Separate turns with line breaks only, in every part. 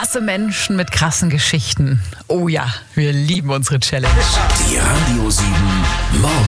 Krasse Menschen mit krassen Geschichten. Oh ja, wir lieben unsere Challenge.
Die Radio 7 Morgen.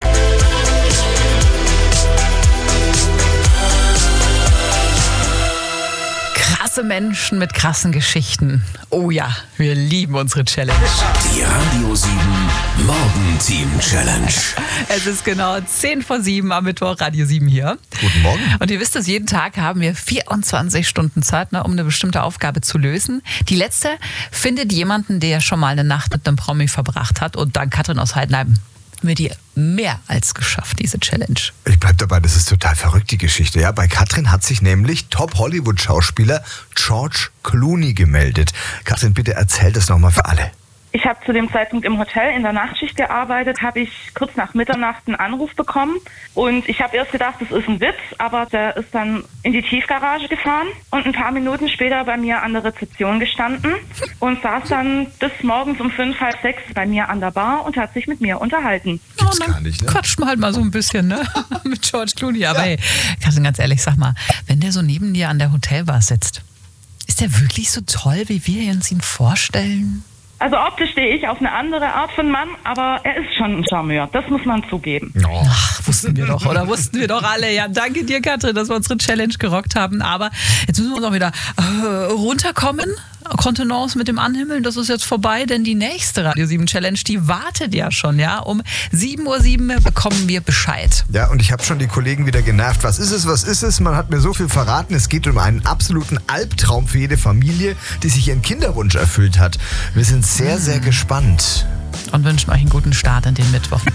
Krasse Menschen mit krassen Geschichten. Oh ja, wir lieben unsere Challenge.
Die Radio 7 Morgen-Team Challenge.
Es ist genau 6:50 am Mittwoch, Radio 7 hier.
Guten Morgen.
Und ihr wisst es, jeden Tag haben wir 24 Stunden Zeit, um eine bestimmte Aufgabe zu lösen. Die letzte findet jemanden, der schon mal eine Nacht mit einem Promi verbracht hat. Und dank Katrin aus Heidenheim haben wir die mehr als geschafft, diese Challenge.
Ich bleib dabei, das ist total verrückt, die Geschichte. Ja, bei Katrin hat sich nämlich Top-Hollywood-Schauspieler George Clooney gemeldet. Katrin, bitte erzähl das nochmal für alle.
Ich habe zu dem Zeitpunkt im Hotel in der Nachtschicht gearbeitet, habe ich kurz nach Mitternacht einen Anruf bekommen und ich habe erst gedacht, das ist ein Witz, aber der ist dann in die Tiefgarage gefahren und ein paar Minuten später bei mir an der Rezeption gestanden und saß dann bis morgens um 5, halb 6 bei mir an der Bar und hat sich mit mir unterhalten.
Gibt's gar nicht, ne?
Quatscht man halt mal so ein bisschen, ne? Mit George Clooney. Aber hey, Katrin, ganz ehrlich, sag mal, wenn der so neben dir an der Hotelbar sitzt, ist der wirklich so toll, wie wir uns ihn vorstellen?
Also optisch stehe ich auf eine andere Art von Mann, aber er ist schon ein Charmeur, das muss man zugeben.
Oh.
Ach, wussten wir doch, oder? Wussten wir doch alle. Ja, danke dir, Katrin, dass wir unsere Challenge gerockt haben. Aber jetzt müssen wir uns auch wieder runterkommen. Kontenance mit dem Anhimmeln, das ist jetzt vorbei, denn die nächste Radio 7 Challenge, die wartet ja schon, ja. Um 7:07 Uhr bekommen wir Bescheid.
Ja, und ich habe schon die Kollegen wieder genervt. Was ist es, was ist es? Man hat mir so viel verraten. Es geht um einen absoluten Albtraum für jede Familie, die sich ihren Kinderwunsch erfüllt hat. Wir sind sehr, sehr gespannt.
Und wünschen euch einen guten Start in den Mittwoch.